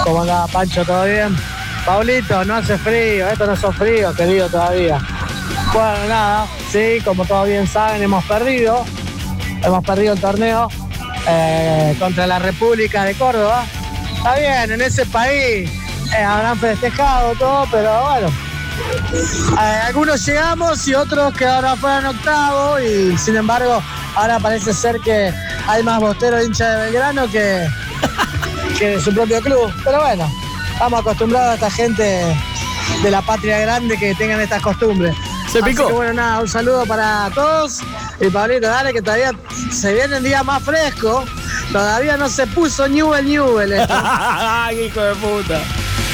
¿Cómo andaba, Pancho? ¿Todo bien? Pablito, no hace frío, esto no hace frío, querido, todavía. Bueno, nada, sí, como todos bien saben, hemos perdido el torneo contra la República de Córdoba. Está bien, en ese país habrán festejado todo, pero bueno, algunos llegamos y otros quedaron afuera en octavo, y sin embargo ahora parece ser que hay más bosteros hinchas de Belgrano que de su propio club. Pero bueno, estamos acostumbrados a esta gente de la patria grande que tengan estas costumbres. Se picó. Así que bueno, nada, un saludo para todos. Y Pablito, dale, que todavía se vienen días más frescos. Todavía no se puso Newell esto. ¡Hijo de puta!